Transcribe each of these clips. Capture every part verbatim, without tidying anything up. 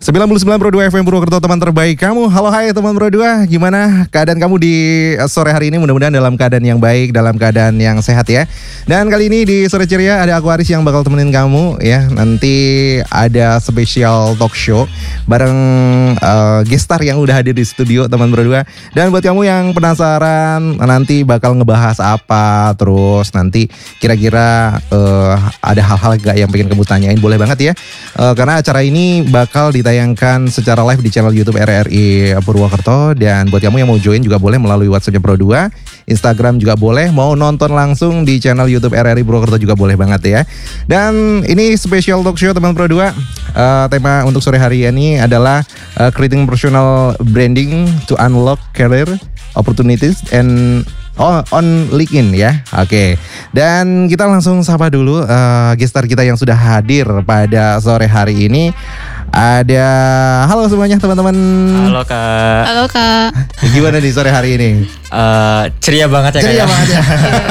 sembilan puluh sembilan koma dua F M Purwokerto, teman terbaik kamu. Halo hai teman Pro dua, gimana keadaan kamu di sore hari ini? Mudah-mudahan dalam keadaan yang baik, dalam keadaan yang sehat ya. Dan kali ini di Sore Ceria ada aku Aris yang bakal temenin kamu ya. Nanti ada spesial talk show bareng uh, gestar yang udah hadir di studio teman Pro dua. Dan buat kamu yang penasaran nanti bakal ngebahas apa, terus nanti kira-kira uh, ada hal-hal gak yang pengen kamu tanyain, boleh banget ya. Uh, karena acara ini bakal ditayangkan secara live di channel YouTube R R I Purwokerto. Dan buat kamu yang mau join juga boleh melalui WhatsApp Pro dua, Instagram juga boleh, mau nonton langsung di channel YouTube R R I Purwokerto juga boleh banget ya. Dan ini special talk show teman Pro dua. Uh, tema untuk sore hari ini adalah uh, creating personal branding to unlock career opportunities and Oh, on LinkedIn ya. Oke. Okay. Dan kita langsung sapa dulu uh, gestar kita yang sudah hadir pada sore hari ini. Ada halo semuanya teman-teman. Halo Kak. Halo Kak. Gimana nih sore hari ini? Uh, ceria banget ya Kak. Ceria banget ya.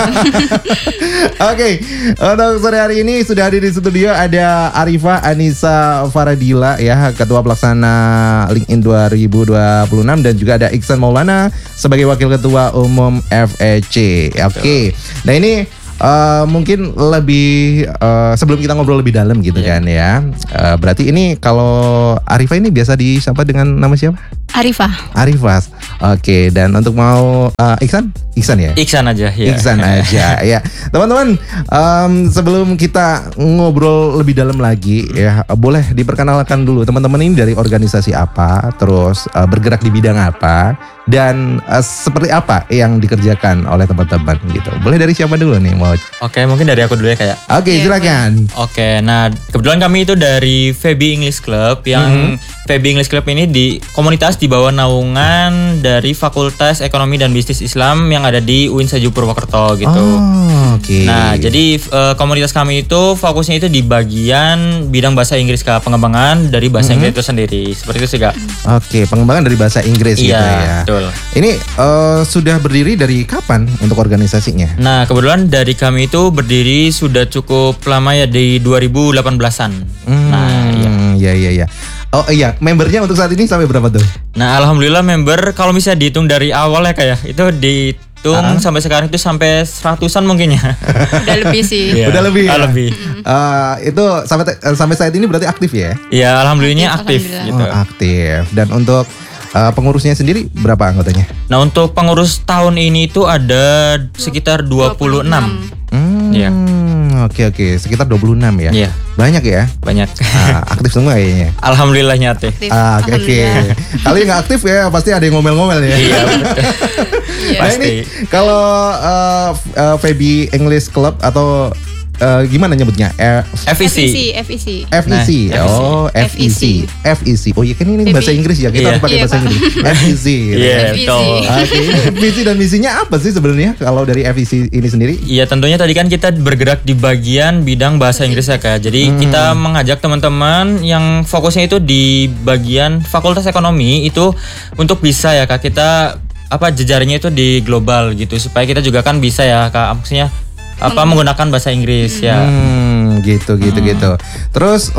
Oke, okay. Untuk sore hari ini sudah hadir di studio ada Arifa Anissa Faradila ya, Ketua Pelaksana LinkedIn dua ribu dua puluh enam, dan juga ada Iksan Maulana sebagai Wakil Ketua Umum F E C. Oke. Okay. Nah ini Uh, mungkin lebih uh, sebelum kita ngobrol lebih dalam gitu yeah. kan ya. Uh, berarti ini kalau Arifa ini biasa disapa dengan nama siapa? Arifa. Arifa. Oke, okay. Dan untuk mau uh, Iksan? Iksan ya? Iksan aja ya. Iksan aja ya. Teman-teman, um, sebelum kita ngobrol lebih dalam lagi ya, boleh diperkenalkan dulu teman-teman ini dari organisasi apa, terus uh, bergerak di bidang apa, dan uh, seperti apa yang dikerjakan oleh teman-teman gitu. Boleh dari siapa dulu nih? Mau? Oke, mungkin dari aku dulu ya kayak. Oke, okay, yeah, silakan. Oke, nah kebetulan kami itu dari Febi English Club yang mm-hmm. Febi English Club ini di komunitas di bawah naungan dari Fakultas Ekonomi dan Bisnis Islam yang ada di U I N Seju Purwokerto gitu. Oh, oke. Okay. Nah, jadi uh, komunitas kami itu fokusnya itu di bagian bidang bahasa Inggris Kak, pengembangan dari bahasa mm-hmm. Inggris itu sendiri. Seperti itu sih Kak. Oke, okay, pengembangan dari bahasa Inggris iya, gitu ya. Betul. Ini uh, sudah berdiri dari kapan untuk organisasinya? Nah, kebetulan dari kami itu berdiri sudah cukup lama ya, di dua ribu delapan belasan. Hmm, nah, iya iya iya. Oh iya, membernya untuk saat ini sampai berapa tuh? Nah, alhamdulillah member kalau bisa dihitung dari awal ya kayak itu dihitung uh-huh. sampai sekarang itu sampai seratusan mungkin ya. Udah lebih sih. Yeah. Udah lebih. Ya? Uh, lebih. Uh, itu sampai sampai saat ini berarti aktif ya? Iya, alhamdulillahnya aktif, aktif gitu. Oh, aktif. Dan untuk uh, pengurusnya sendiri berapa anggotanya? Nah, untuk pengurus tahun ini itu ada sekitar dua puluh enam. Hmm. Iya. Oke oke, sekitar dua puluh enam ya. Iya. Banyak ya? Banyak. Ah, aktif semua kayaknya. Alhamdulillahnya aktif. Ah, oke oke. Kalau yang nggak aktif ya pasti ada yang ngomel-ngomel ya. Iya, betul. Nah, pasti. ini kalau uh, uh, Febi English Club atau Uh, gimana nyebutnya? Uh, F E C. F E C. F E C. Nah, oh, F E C. F E C. Oh iya kan ini Baby. bahasa Inggris ya. Kita Iya. harus pakai Iya, bahasa Pak. Inggris. F E C. Gitu. Iya, F E C. betul. Oke, ini visi dan misinya apa sih sebenarnya kalau dari F E C ini sendiri? Iya, tentunya tadi kan kita bergerak di bagian bidang bahasa Inggris ya Kak. Jadi hmm. kita mengajak teman-teman yang fokusnya itu di bagian Fakultas Ekonomi itu untuk bisa ya Kak, kita apa jejaringnya itu di global gitu, supaya kita juga kan bisa ya Kak, maksudnya apa hmm. menggunakan bahasa Inggris hmm. ya. Hmm, gitu gitu hmm. gitu. Terus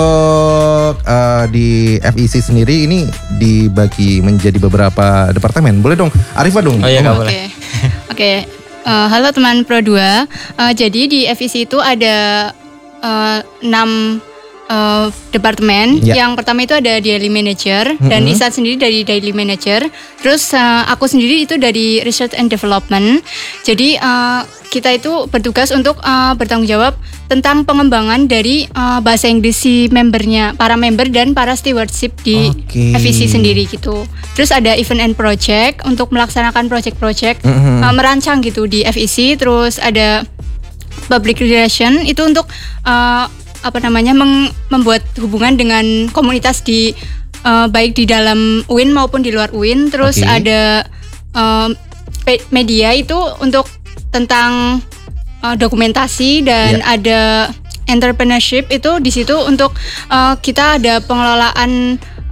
untuk uh, di F E C sendiri ini dibagi menjadi beberapa departemen. Boleh dong, Arifa dong. Oh iya, Kak, boleh. Oke. Oke. Uh, halo teman Pro dua. Uh, jadi di F E C itu ada uh, enam Uh, departemen. Ya. Yang pertama itu ada daily manager, mm-hmm. dan Isat sendiri dari daily manager. Terus uh, aku sendiri itu dari research and development. Jadi uh, kita itu bertugas untuk uh, bertanggung jawab tentang pengembangan dari uh, bahasa Inggris si membernya, para member dan para stewardship di okay. F E C sendiri gitu. Terus ada event and project untuk melaksanakan project-project, mm-hmm. uh, merancang gitu di F E C. Terus ada public relation itu untuk uh, apa namanya meng, membuat hubungan dengan komunitas di uh, baik di dalam U I N maupun di luar U I N. Terus okay. ada uh, media itu untuk tentang uh, dokumentasi, dan yeah. ada entrepreneurship itu di situ untuk uh, kita ada pengelolaan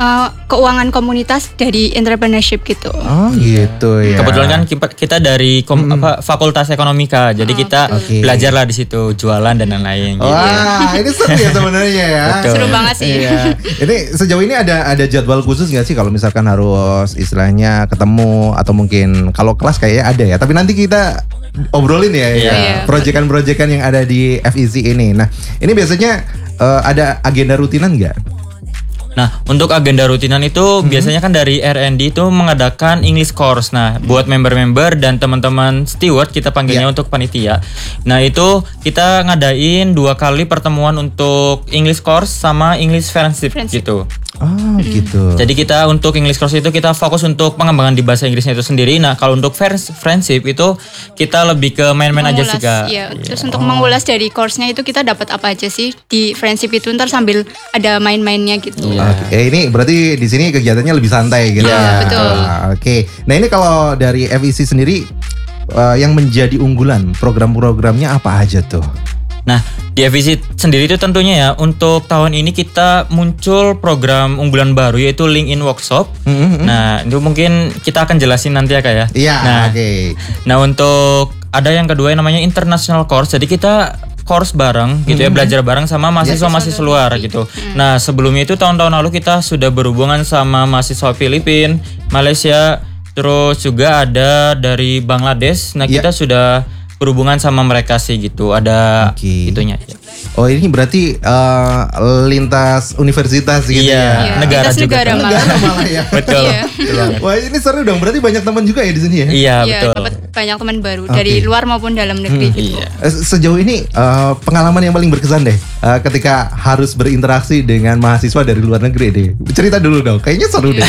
uh, keuangan komunitas dari entrepreneurship gitu. Oh gitu ya. Kebetulan kan kita, kita dari kom, apa, Fakultas Ekonomika, jadi Oh, kita okay. belajar lah di situ jualan dan lain-lain. Gitu. Wah, ini seru ya sebenarnya ya. Betul. Seru banget sih. Iya. Ini sejauh ini ada ada jadwal khusus nggak sih kalau misalkan harus istilahnya ketemu atau mungkin kalau kelas kayaknya ada ya. Tapi nanti kita obrolin ya, Iya. ya proyekan-proyekan yang ada di F E C ini. Nah, ini biasanya uh, ada agenda rutinan nggak? Nah, untuk agenda rutinan itu hmm. biasanya kan dari R and D itu mengadakan English course. Nah, buat member-member dan teman-teman steward kita panggilnya yeah. untuk panitia. Nah, itu kita ngadain dua kali pertemuan untuk English course sama English friendship, Friendship. gitu. Oh, gitu. Jadi kita untuk English course itu kita fokus untuk pengembangan di bahasa Inggrisnya itu sendiri. Nah, kalau untuk friends- friendship itu kita lebih ke main-main aja sih, Kak. Iya. Terus untuk mengulas dari course-nya itu kita dapat apa aja sih di friendship itu, ntar sambil ada main-mainnya gitu. Iya. Oke, eh, ini berarti di sini kegiatannya lebih santai gitu Iya, ya. betul. Ah, Oke. Nah, ini kalau dari F E C sendiri uh, yang menjadi unggulan program-programnya apa aja tuh? Nah, di F E C sendiri itu tentunya ya untuk tahun ini kita muncul program unggulan baru yaitu LinkedIn Workshop. Mm-hmm. Nah, itu mungkin kita akan jelasin nanti ya, Kak ya. Iya, Nah, oke. nah untuk ada yang kedua yang namanya International Course. Jadi kita course bareng gitu ya, belajar bareng sama mahasiswa-mahasiswa luar gitu. Nah, sebelumnya itu tahun-tahun lalu kita sudah berhubungan sama mahasiswa Filipina, Malaysia, terus juga ada dari Bangladesh. Nah, Ya. kita sudah berhubungan sama mereka sih gitu. Ada Oke. itunya. Oh, ini berarti uh, lintas universitas gitu Iya. ya. Iya, negara lintas juga negara kan. malah. Negara malah ya. Betul. Iya. Wah, ini seru dong. Berarti banyak teman juga ya di sini ya. Iya, Iya, betul. dapat banyak teman baru Oke. dari luar maupun dalam negeri gitu. Iya. Eh, Sejauh ini uh, pengalaman yang paling berkesan deh uh, ketika harus berinteraksi dengan mahasiswa dari luar negeri deh. Cerita dulu dong. Kayaknya seru deh.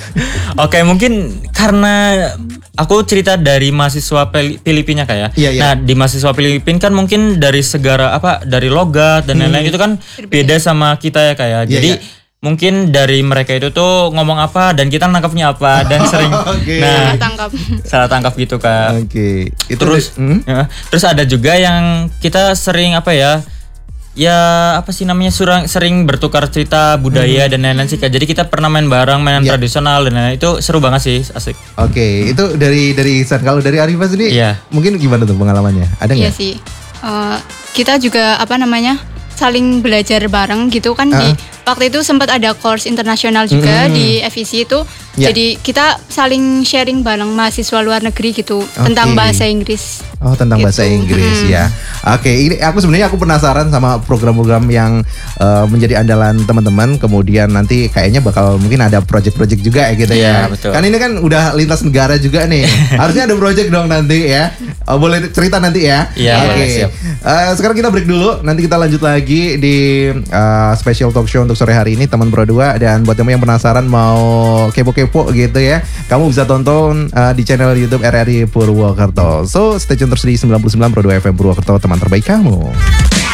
Oke, mungkin karena aku cerita dari mahasiswa Pil- Filipina kayak. Iya, iya. Nah, di mahasiswa Filipina kan mungkin dari segara apa dari logat dan lain-lain itu kan beda sama kita ya kayak. Iya, Jadi iya. mungkin dari mereka itu tuh ngomong apa dan kita nangkapnya apa dan sering Oke. nah Salah tangkap. salah tangkap gitu Kak. Oke. Itu Terus hmm? ya, terus ada juga yang kita sering apa ya? Ya apa sih namanya surang, sering bertukar cerita budaya dan lain-lain sih Kak. Jadi kita pernah main bareng, mainan Iya. tradisional dan lain-lain. Itu seru banget sih, asik. Oke, itu dari dari Ihsan. Kalau dari Arifah sendiri, Iya. mungkin gimana tuh pengalamannya? Ada Iya nggak? sih. Eh, kita juga apa namanya saling belajar bareng gitu kan di waktu itu sempat ada course internasional juga Mm-mm. di F E C itu. Ya. Jadi kita saling sharing bareng mahasiswa luar negeri gitu tentang bahasa Inggris. Oh, tentang Gitu. bahasa Inggris Hmm. ya. Oke, ini aku sebenarnya aku penasaran sama program-program yang uh, menjadi andalan teman-teman. Kemudian nanti kayaknya bakal mungkin ada project-project juga ya gitu Iya, ya. betul. Kan ini kan udah lintas negara juga nih. Harusnya ada project dong nanti ya. Oh, boleh cerita nanti ya. Iya, Oke. boleh, siap. Uh, sekarang kita break dulu. Nanti kita lanjut lagi di uh, special talk show untuk sore hari ini teman Pro dua, dan buat kamu yang penasaran mau kepo-kepo gitu ya, kamu bisa tonton uh, di channel YouTube R R I Purwokerto. So, stay tune terus di sembilan puluh sembilan Pro dua F M Purwokerto, teman terbaik kamu.